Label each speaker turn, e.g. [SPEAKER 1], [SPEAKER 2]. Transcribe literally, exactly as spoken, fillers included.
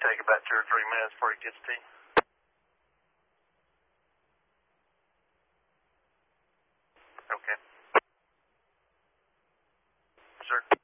[SPEAKER 1] take about two or three minutes before he gets to you. Okay. Sir.